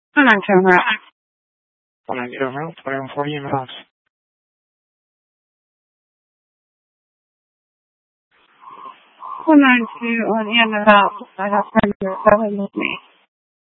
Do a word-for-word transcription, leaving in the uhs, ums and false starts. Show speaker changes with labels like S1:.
S1: one nine two Emerald.
S2: one nine two Emerald, twenty-one forty in the house.
S1: one nine two on the end of the house. I have friends who are with me.